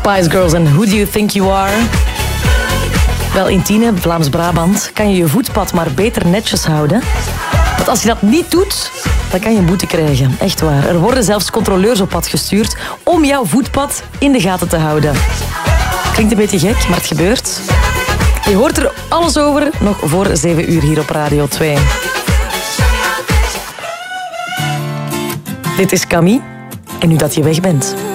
Spice Girls en Who Do You Think You Are? Wel, in Tiene, Vlaams-Brabant, kan je je voetpad maar beter netjes houden. Want als je dat niet doet, dan kan je een boete krijgen. Echt waar. Er worden zelfs controleurs op pad gestuurd om jouw voetpad in de gaten te houden. Klinkt een beetje gek, maar het gebeurt. Je hoort er alles over nog voor 7 uur hier op Radio 2. Dit is Camille. En nu dat je weg bent.